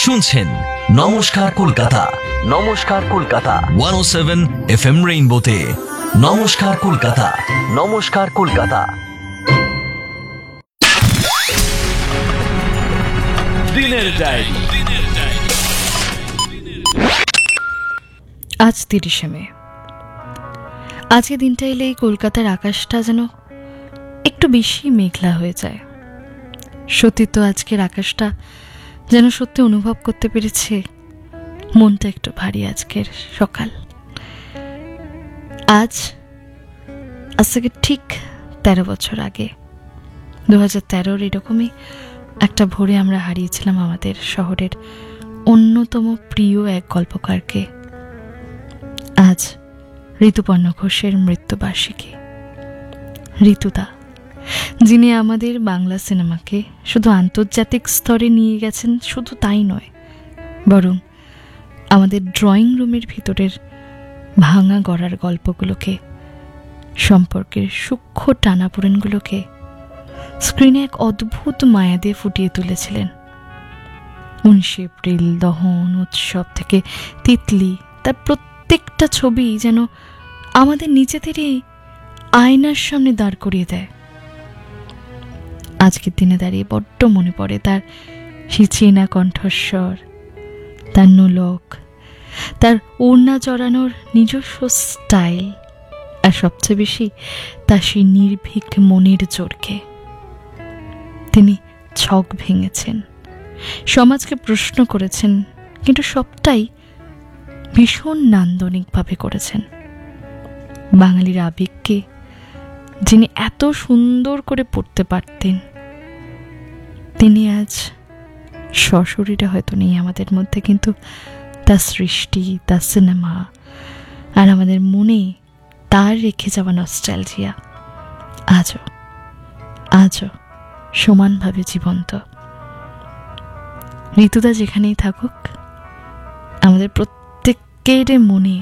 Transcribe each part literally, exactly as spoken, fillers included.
শুনছেন নমস্কার কলকাতা, নমস্কার কলকাতা ওয়ান ও সেভেন এফ এম রেইনবোতে। নমস্কার কলকাতা, নমস্কার কলকাতা। দিনের ডায়েরি। আজ তিরিশে মে। আজকে দিনটা এলেই কলকাতার আকাশটা যেন একটু বেশি মেঘলা হয়ে যায়। সত্যি তো আজকের আকাশটা যেন সত্যি অনুভব করতে পেরেছে, মনটা একটু ভারী আজকের সকাল। আজ আজ থেকে ঠিক তেরো বছর আগে দু হাজার তেরোর এরকমই একটা ভোরে আমরা হারিয়েছিলাম আমাদের শহরের অন্যতম প্রিয় এক গল্পকারকে। আজ ঋতুপর্ণ ঘোষের মৃত্যুবার্ষিকী। ঋতুদা, যিনি আমাদের বাংলা সিনেমাকে শুধু আন্তর্জাতিক স্তরে নিয়ে গেছেন, শুধু তাই নয়, বরং আমাদের ড্রয়িং রুমের ভিতরের ভাঙা গড়ার গল্পগুলোকে, সম্পর্কের সূক্ষ্ম টানাপোড়েনগুলোকে স্ক্রিনে এক অদ্ভুত মায়া দিয়ে ফুটিয়ে তুলেছিলেন। উনিশে এপ্রিল, দহন, উৎসব থেকে তিতলি, তার প্রত্যেকটা ছবি যেন আমাদের নিজেদেরই আয়নার সামনে দাঁড় করিয়ে দেয়। আজকের দিনে দাঁড়িয়ে বড্ড মনে পড়ে তার সেই চেনা কণ্ঠস্বর, তার নোলক, তার ওড়না জড়ানোর নিজস্ব স্টাইল, আর সবচেয়ে বেশি তার সেই নির্ভীক মনের জোরকে। তিনি ছক ভেঙেছেন, সমাজকে প্রশ্ন করেছেন, কিন্তু সবটাই ভীষণ নান্দনিকভাবে করেছেন। বাঙালির আবেগকে যিনি এত সুন্দর করে পড়তে পারতেন, তিনি আজ সশরীরে হয়তো নেই আমাদের মধ্যে, কিন্তু তার সৃষ্টি, তার সিনেমা আর আমাদের মনে তার রেখে যাওয়া নস্টালজিয়া আজও আজও সমানভাবে জীবন্ত। ঋতুদা যেখানেই থাকুক, আমাদের প্রত্যেকের মনে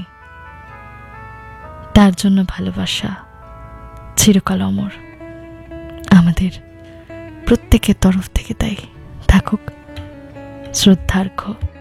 তার জন্য ভালোবাসা চিরকাল অমর। আমাদের প্রত্যেকের তরফ থেকে তাই থাকুক শ্রদ্ধার্ঘ্য।